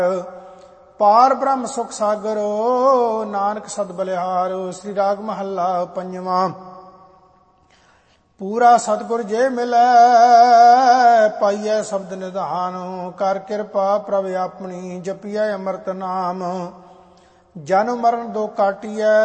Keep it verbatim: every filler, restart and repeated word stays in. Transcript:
ਪਾਰ ਬ੍ਰਹਮ ਸੁਖ ਸਾਗਰ ਨਾਨਕ ਸਦ ਬਲਿਹਾਰ। ਸ੍ਰੀ ਰਾਗ ਮਹੱਲਾ ਪੰਜਵਾਂ। ਪੂਰਾ ਸਤਿਗੁਰ ਜੇ ਮਿਲੈ ਪਾਈਐ ਸ਼ਬਦ ਨਿਧਾਨ। ਕਰ ਕਿਰਪਾ ਪ੍ਰਭ ਆਪਣੀ ਜਪੀਐ ਅੰਮ੍ਰਿਤ ਨਾਮ। ਜਨਮ ਮਰਨ ਦੋ ਕਾਟੀਐ